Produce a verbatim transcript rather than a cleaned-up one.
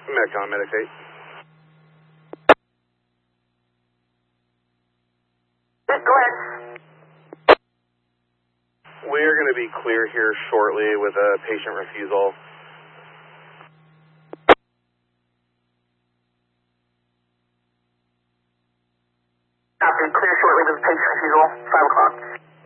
Medcom, Meditate. Yeah, go ahead. We're going to be clear here shortly with a patient refusal. Copy. Clear shortly with patient refusal. Five o'clock.